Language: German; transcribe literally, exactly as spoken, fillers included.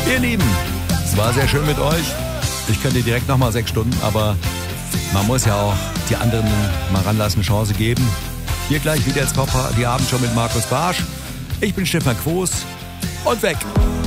Ihr Lieben, es war sehr schön mit euch. Ich könnte direkt nochmal sechs Stunden, aber man muss ja auch die anderen mal ranlassen, eine Chance geben. Hier gleich wieder jetzt die Abendshow mit Markus Barsch. Ich bin Stefan Quos und weg.